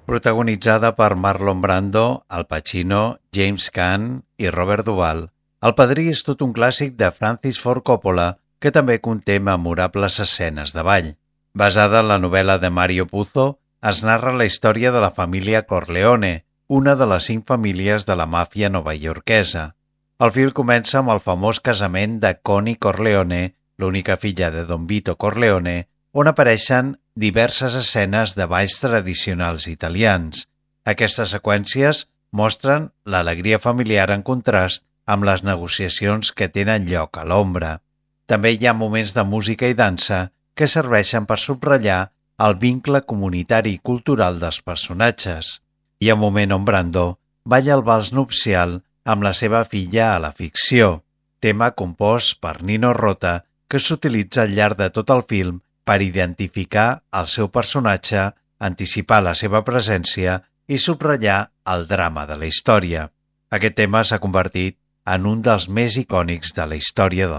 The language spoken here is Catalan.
Protagonitzada per Marlon Brando, Al Pacino, James Caan i Robert Duvall, El Padrí és tot un clàssic de Francis Ford Coppola que també conté memorables escenes de ball. Basada en la novel·la de Mario Puzo, es narra la història de la família Corleone, una de les 5 famílies de la màfia novaiorquesa. El film comença amb el famós casament de Connie Corleone, l'única filla de Don Vito Corleone, on apareixen diverses escenes de balls tradicionals italians. Aquestes seqüències mostren l'alegria familiar en contrast amb les negociacions que tenen lloc a l'ombra. També hi ha moments de música i dansa que serveixen per subratllar el vincle comunitari i cultural dels personatges. Hi ha un moment on Brando balla el vals nupcial amb la seva filla a la ficció, tema compost per Nino Rota que s'utilitza al llarg de tot el film per identificar el seu personatge, anticipar la seva presència i subratllar el drama de la història. Aquest tema s'ha convertit en un dels més icònics de la història del